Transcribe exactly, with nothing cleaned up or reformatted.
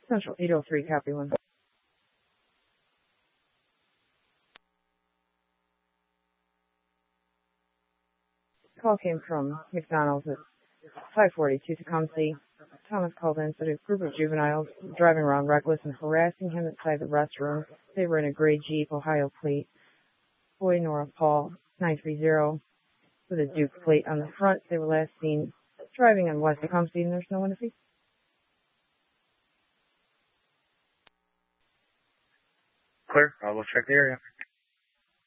Central eight oh three, copy one. Call came from McDonald's at five forty-two Tecumseh. Thomas called in, said a group of juveniles driving around reckless and harassing him inside the restroom. They were in a gray Jeep, Ohio plate. Boy Nora Paul, nine three zero, with a Duke plate on the front. They were last seen driving on West Tecumseh, and there's no one to see. Clear. I will check the area.